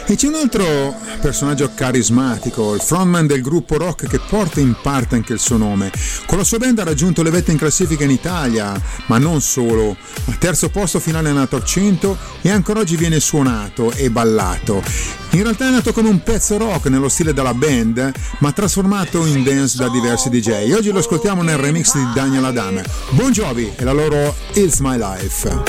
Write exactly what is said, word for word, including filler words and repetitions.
E c'è un altro personaggio carismatico, il frontman del gruppo rock che porta in parte anche il suo nome. Con la sua band ha raggiunto le vette in classifica in Italia, ma non solo. Al terzo posto finale nella top cento e ancora oggi viene suonato e ballato. In realtà è nato come un pezzo rock nello stile della band, ma trasformato in dance da diversi D J. Oggi lo ascoltiamo nel remix di Daniel Adam. Bon Jovi e la loro It's My Life.